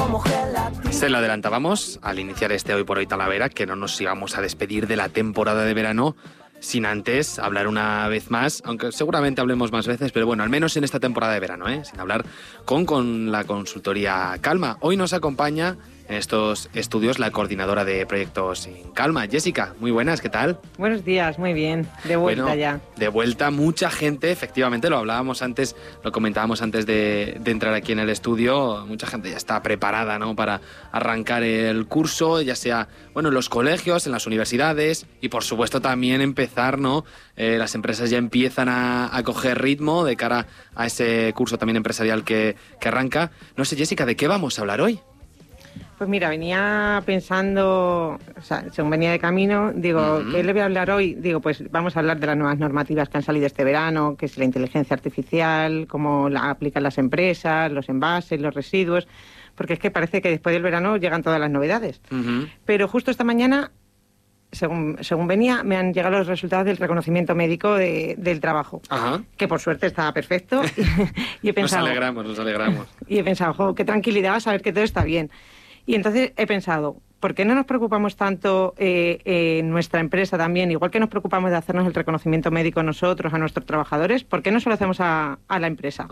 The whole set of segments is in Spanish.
Se lo adelantábamos al iniciar este Hoy por Hoy Talavera, que no nos íbamos a despedir de la temporada de verano sin antes hablar una vez más, aunque seguramente hablemos más veces, pero bueno, al menos en esta temporada de verano, sin hablar con la consultoría Calma. Hoy nos acompaña en estos estudios la coordinadora de proyectos en Calma, Jessica. Muy buenas, ¿qué tal? Buenos días, muy bien, de vuelta ya. De vuelta, mucha gente, efectivamente, lo hablábamos antes, lo comentábamos antes de entrar aquí en el estudio, mucha gente ya está preparada, ¿no?, para arrancar el curso, ya sea, bueno, en los colegios, en las universidades y por supuesto también empezar, ¿no? Las empresas ya empiezan a coger ritmo de cara a ese curso también empresarial que arranca. No sé, Jessica, ¿de qué vamos a hablar hoy? Pues mira, venía pensando, o sea, según venía de camino, digo, ¿qué le voy a hablar hoy? Digo, pues vamos a hablar de las nuevas normativas que han salido este verano, que es la inteligencia artificial, cómo la aplican las empresas, los envases, los residuos, porque es que parece que después del verano llegan todas las novedades. Pero justo esta mañana, según venía, me han llegado los resultados del reconocimiento médico del trabajo, que por suerte estaba perfecto. Y he pensado, nos alegramos. Y he pensado, jo, qué tranquilidad saber que todo está bien. Y entonces he pensado, ¿por qué no nos preocupamos tanto en nuestra empresa también? Igual que nos preocupamos de hacernos el reconocimiento médico nosotros, a nuestros trabajadores, ¿por qué no se lo hacemos a la empresa?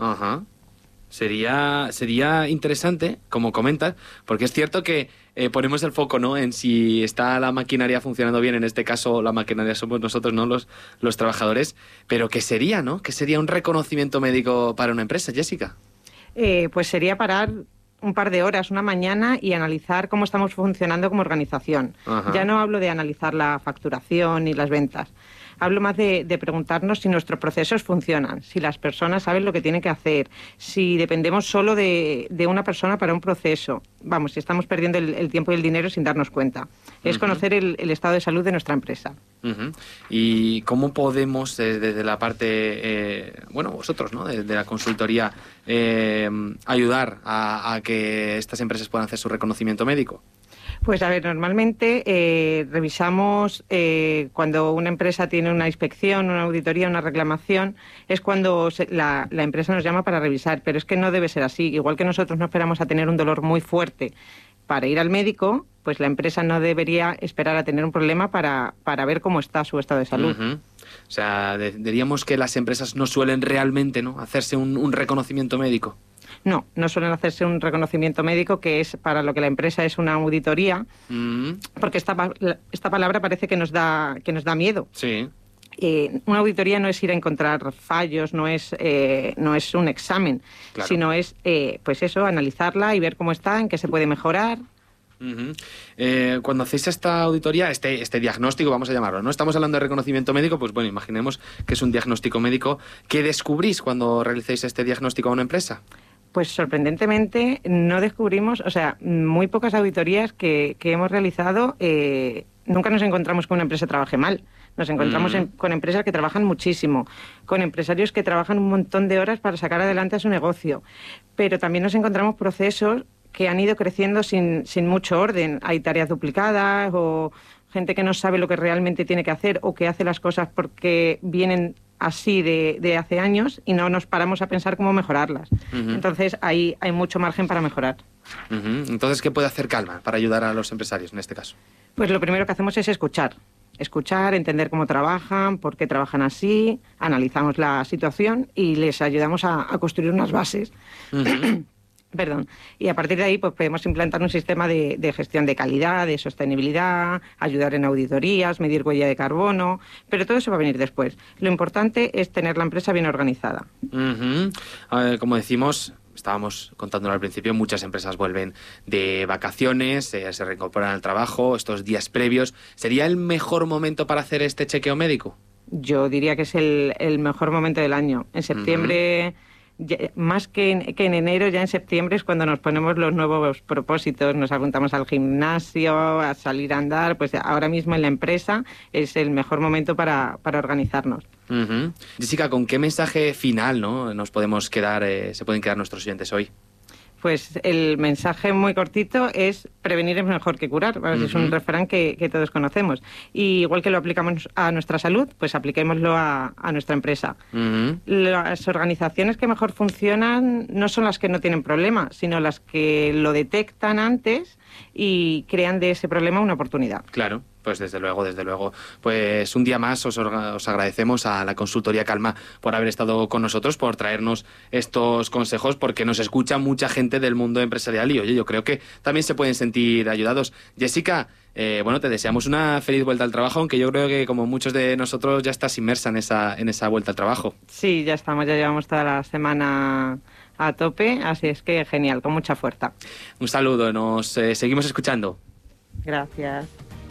Sería interesante, como comentas, porque es cierto que ponemos el foco, ¿no?, en si está la maquinaria funcionando bien. En este caso, la maquinaria somos nosotros, ¿no?, los trabajadores. Pero ¿qué sería, no? ¿Qué sería un reconocimiento médico para una empresa, Jessica? Pues sería parar un par de horas, una mañana, y analizar cómo estamos funcionando como organización. Ya no hablo de analizar la facturación y las ventas. Hablo más de preguntarnos si nuestros procesos funcionan, si las personas saben lo que tienen que hacer, si dependemos solo de una persona para un proceso. Vamos, si estamos perdiendo el tiempo y el dinero sin darnos cuenta. Es conocer el estado de salud de nuestra empresa. ¿Y cómo podemos, desde la parte, vosotros, ¿no?, de la consultoría, ayudar a que estas empresas puedan hacer su reconocimiento médico? Pues a ver, normalmente revisamos cuando una empresa tiene una inspección, una auditoría, una reclamación, es cuando la empresa nos llama para revisar, pero es que no debe ser así. Igual que nosotros no esperamos a tener un dolor muy fuerte para ir al médico, pues la empresa no debería esperar a tener un problema para ver cómo está su estado de salud. O sea, diríamos que las empresas no suelen realmente, ¿no?, hacerse un reconocimiento médico. No suelen hacerse un reconocimiento médico, que es para lo que la empresa es una auditoría, porque esta palabra parece que nos da miedo. Sí. Una auditoría no es ir a encontrar fallos, no es un examen, claro, sino es, pues eso, analizarla y ver cómo está, en qué se puede mejorar. Cuando hacéis esta auditoría, este diagnóstico, vamos a llamarlo, ¿no? Estamos hablando de reconocimiento médico, pues bueno, imaginemos que es un diagnóstico médico. ¿Qué descubrís cuando realicéis este diagnóstico a una empresa? Pues sorprendentemente no descubrimos, o sea, muy pocas auditorías que hemos realizado, nunca nos encontramos con una empresa que trabaje mal. Nos encontramos con empresas que trabajan muchísimo, con empresarios que trabajan un montón de horas para sacar adelante a su negocio, pero también nos encontramos procesos que han ido creciendo sin mucho orden. Hay tareas duplicadas o gente que no sabe lo que realmente tiene que hacer o que hace las cosas porque vienen así de hace años y no nos paramos a pensar cómo mejorarlas. Entonces ahí hay mucho margen para mejorar. Entonces, ¿qué puede hacer Calma para ayudar a los empresarios en este caso? Pues lo primero que hacemos es escuchar, entender cómo trabajan, por qué trabajan así, analizamos la situación y les ayudamos a construir unas bases. Perdón. Y a partir de ahí pues podemos implantar un sistema de gestión de calidad, de sostenibilidad, ayudar en auditorías, medir huella de carbono, pero todo eso va a venir después. Lo importante es tener la empresa bien organizada. Como decimos, estábamos contándolo al principio, muchas empresas vuelven de vacaciones, se reincorporan al trabajo, estos días previos. ¿Sería el mejor momento para hacer este chequeo médico? Yo diría que es el mejor momento del año. En septiembre... más que en enero, ya en septiembre es cuando nos ponemos los nuevos propósitos, nos apuntamos al gimnasio, a salir a andar. Pues ahora mismo en la empresa es el mejor momento para organizarnos. Jessica, ¿con qué mensaje final, ¿no?, nos podemos quedar, se pueden quedar nuestros oyentes hoy? Pues el mensaje muy cortito es: prevenir es mejor que curar. Bueno, es un refrán que todos conocemos. Y igual que lo aplicamos a nuestra salud, pues apliquémoslo a nuestra empresa. Las organizaciones que mejor funcionan no son las que no tienen problema, sino las que lo detectan antes y crean de ese problema una oportunidad. Claro. Pues desde luego, desde luego. Pues un día más os agradecemos a la Consultoría Calma por haber estado con nosotros, por traernos estos consejos, porque nos escucha mucha gente del mundo empresarial y, oye, yo creo que también se pueden sentir ayudados. Jessica, bueno, te deseamos una feliz vuelta al trabajo, aunque yo creo que, como muchos de nosotros, ya estás inmersa en esa vuelta al trabajo. Sí, ya estamos, ya llevamos toda la semana a tope, así es que genial, con mucha fuerza. Un saludo, nos seguimos escuchando. Gracias.